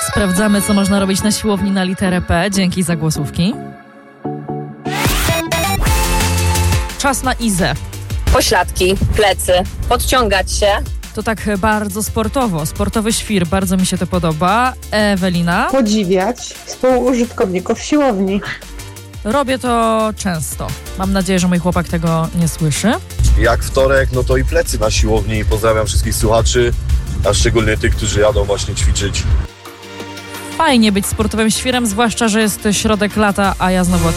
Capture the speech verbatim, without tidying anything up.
Sprawdzamy, co można robić na siłowni na literę P. Dzięki za głosówki. Czas na Izę. Pośladki, plecy, podciągać się. To tak bardzo sportowo. Sportowy świr, bardzo mi się to podoba. Ewelina? Podziwiać współużytkowników siłowni. Robię to często. Mam nadzieję, że mój chłopak tego nie słyszy. Jak wtorek, no to i plecy na siłowni. Pozdrawiam wszystkich słuchaczy, a szczególnie tych, którzy jadą właśnie ćwiczyć. Fajnie być sportowym świrem, zwłaszcza, że jest środek lata, a ja znowu